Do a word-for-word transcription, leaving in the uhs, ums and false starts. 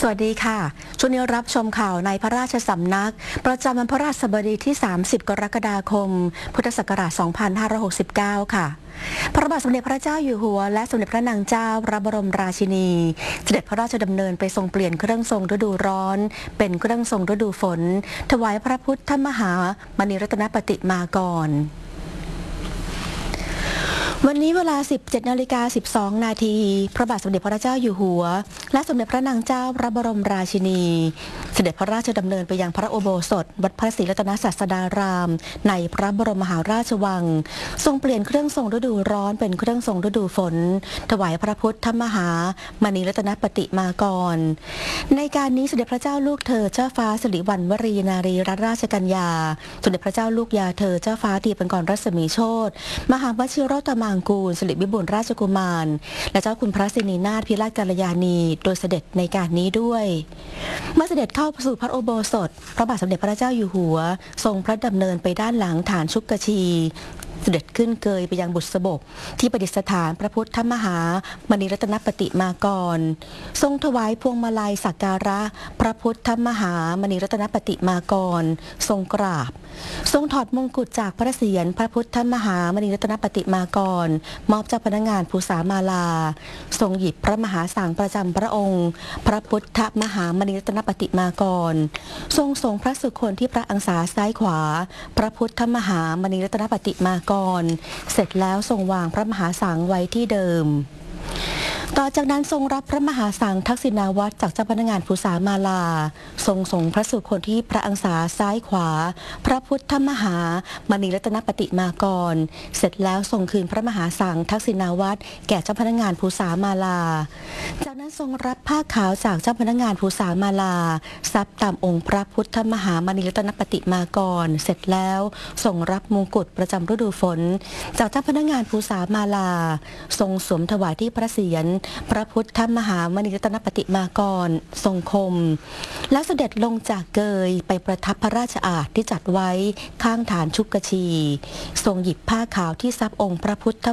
สวัสดีค่ะช่วงนี้รับชมข่าวในพระราชสำนักประจำวันพระราชบดีที่ สามสิบ กรกฎาคม พุทธศักราช สองพันห้าร้อยหกสิบเก้า ค่ะ พระบาทสมเด็จพระเจ้าอยู่หัวและสมเด็จพระนางเจ้าพระบรมราชินีเสด็จพระราชดำเนินไปทรงเปลี่ยนเครื่องทรงฤดูร้อนเป็นเครื่องทรงฤดูฝนถวายพระพุทธมหามณีรัตนปฏิมากรวันนี้เวลา สิบเจ็ดนาฬิกาสิบสองนาทีพระบาทสมเด็จพระเจ้าอยู่หัวและสมเด็จพระนางเจ้าพระบรมราชินีเสด็จพระราชดำเนินไปยังพระอุโบสถวัดพระศรีรัตนศาสดารามในพระบรมมหาราชวังทรงเปลี่ยนเครื่องทรงฤดูร้อนเป็นเครื่องทรงฤดูฝนถวายพระพุทธมหามณีรัตนปฏิมากรในการนี้สมเด็จพระเจ้าลูกเธอเจ้าฟ้าสิริวัณวรีนารีรัตนราชกัญญาสมเด็จพระเจ้าลูกยาเธอเจ้าฟ้าทีปังกรรัศมีโชติมหาวชิรตมังกูลสิริวิบูลย์ราชกุมารและเจ้าคุณพระสินีนาถพิราชกัลยาณีโดยเสด็จในการนี้ด้วยเมื่อเสด็จเข้าสู่พระอุโบสถพระบาทสมเด็จพระเจ้าอยู่หัวทรงพระดำเนินไปด้านหลังฐานชุกชีเสด็จขึ้นเกยไปยังบุษบกที่ประดิษฐานพระพุทธมหามณีรัตนปฏิมากรทรงถวายพวงมาลัยสักการะพระพุทธมหามณีรัตนปฏิมากรทรงกราบทรงถอดมงกุฎจากพระเศียรพระพุทธมหามณีรัตนปฏิมากรมอบเจ้าพนักงานภูษามาลาทรงหยิบพระมหาสังประจำพระองค์พระพุทธมหามณีรัตนปฏิมากรทรงส่งพระสุคนที่พระอังสาซ้ายขวาพระพุทธมหามณีรัตนปฏิมากรเสร็จแล้วทรงวางพระมหาสังไว้ที่เดิมต่อจากนั้นทรงรับพระมหาสังทักษิณาวัตรจากเจ้าพนักงานภูษามาลาทรงส่งพระสุคนที่พระอังสาซ้ายขวาพระพุทธมหามณีรัตนปฏิมากรเสร็จแล้วทรงคืนพระมหาสังทักษิณาวัตรแก่เจ้าพนักงานภูษามาลาจากนั้นทรงรับผ้าขาวจากเจ้าพนักงานภูษามาลาซับตามองค์พระพุทธมหามณีรัตนปฏิมากรเสร็จแล้วทรงรับมงกุฎประจำฤดูฝนจากเจ้าพนักงานภูษามาลาทรงสวมถวายที่พระเศียรพระพุทธมหามณีรัตนปฏิมากรทรงคมแล้วเสด็จลงจากเกยไปประทับพระราชอาสน์ที่จัดไว้ข้างฐานชุกชีทรงหยิบผ้าขาวที่ซับองค์พระพุทธ